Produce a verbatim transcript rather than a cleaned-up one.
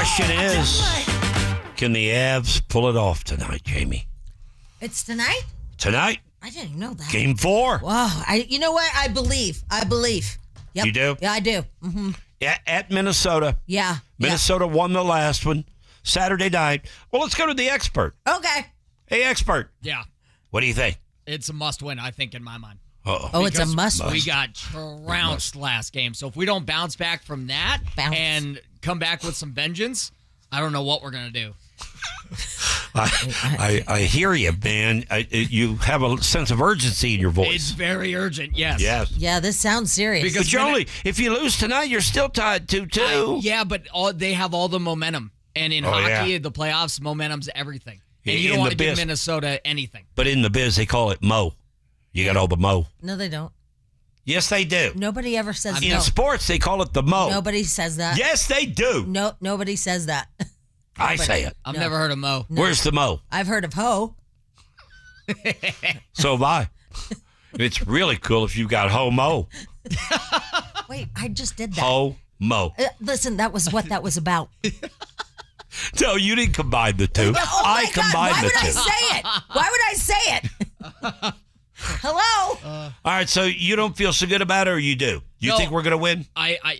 question is, can the Avs pull it off tonight, Jamie? It's tonight? Tonight? I didn't even know that. Game four. Wow. I, you know what? I believe. I believe. Yep. You do? Yeah, I do. Mm-hmm. At, at Minnesota. Yeah. Minnesota yeah. won the last one Saturday night. Well, let's go to the expert. Okay. Hey, expert. Yeah. What do you think? It's a must-win, I think, in my mind. Uh-oh. Oh, it's a Because must win. We got trounced last game. So if we don't bounce back from that Bounce. and come back with some vengeance, I don't know what we're going to do. I, I I hear you, man. I, you have a sense of urgency in your voice. It's very urgent, yes. Yes. Yeah, this sounds serious. Because But you only, if you lose tonight, you're still tied two two. I- yeah, but all, they have all the momentum. And in Oh, hockey, yeah. the playoffs, momentum's everything. And In you don't want the to give biz- Minnesota anything. But in the biz, they call it mo. You got all the mo. no, they don't. Yes, they do. Nobody ever says In no. sports, they call it the mo. Nobody says that. Yes, they do. No, nobody says that. I say it. I've No. never heard of Mo. No. Where's the mo? I've heard of ho. So have I. It's really cool if you got homo. Wait, I just did that. Ho-mo. Uh, listen, that was what that was about. No, you didn't combine the two. Oh I my God, combined why the would two. I say it? Why would I say it? Hello? All right, so you don't feel so good about it, or you do? You No. think we're going to win? I, I